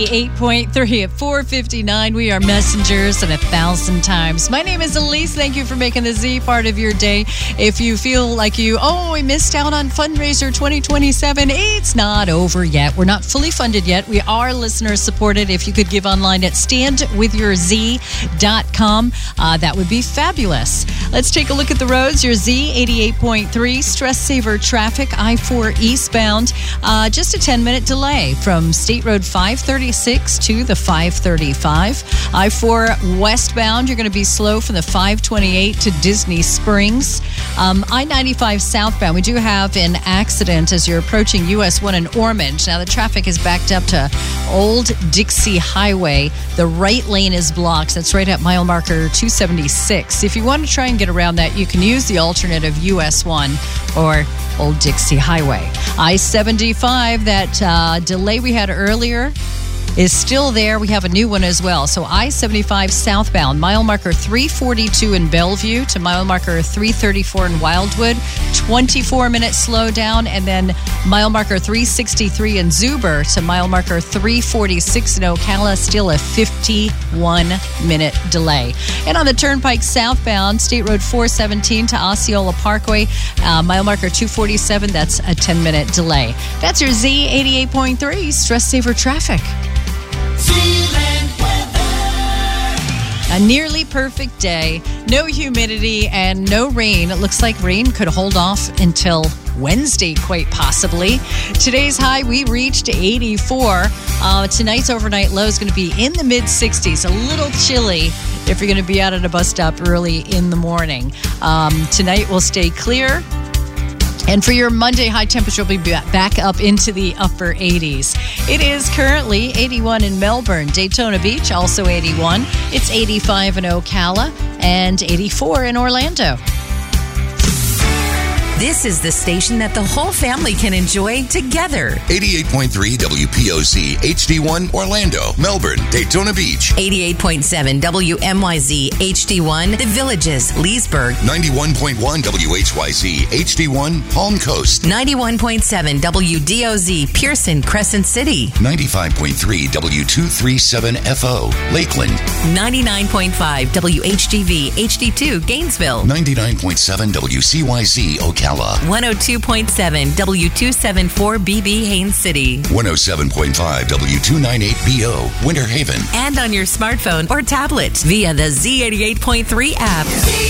8.3 at 4:59. We are messengers and 1,000 times. My name is Elise. Thank you for making the Z part of your day. If you feel like we missed out on fundraiser 2027, it's not over yet. We're not fully funded yet. We are listener supported. If you could give online at standwithyourz.com, that would be fabulous. Let's take a look at the roads. Your Z 88.3 stress saver traffic, I-4 eastbound. Just a 10-minute delay from State Road 536 to the 535. I-4 westbound, you're going to be slow from the 528 to Disney Springs. I-95 southbound, we do have an accident as you're approaching US 1 in Ormond. Now the traffic is backed up to Old Dixie Highway. The right lane is blocked. That's right at mile marker 276. If you want to try and get around that, you can use the alternative US 1 or Old Dixie Highway. I-75, that delay we had earlier is still there. We have a new one as well. So I-75 southbound, mile marker 342 in Bellevue to mile marker 334 in Wildwood, 24-minute slowdown, and then mile marker 363 in Zuber to mile marker 346 in Ocala, still a 51-minute delay. And on the Turnpike southbound, State Road 417 to Osceola Parkway, mile marker 247, that's a 10-minute delay. That's your Z 88.3 stress saver traffic. A nearly perfect day, no humidity and no rain. It looks like rain could hold off until Wednesday, quite possibly. Today's high, we reached 84. Tonight's overnight low is going to be in the mid-60s. A little chilly if you're going to be out at a bus stop early in the morning. Tonight will stay clear. And for your Monday, high temperature will be back up into the upper 80s. It is currently 81 in Melbourne. Daytona Beach, also 81. It's 85 in Ocala and 84 in Orlando. This is the station that the whole family can enjoy together. 88.3 WPOZ HD1 Orlando, Melbourne, Daytona Beach. 88.7 WMYZ HD1 The Villages, Leesburg. 91.1 WHYZ HD1 Palm Coast. 91.7 WDOZ Pearson, Crescent City. 95.3 W237FO Lakeland. 99.5 WHGV HD2 Gainesville. 99.7 WCYZ Ocala. 102.7 W274BB Haines City. 107.5 W298BO Winter Haven. And on your smartphone or tablet via the Z88.3 app.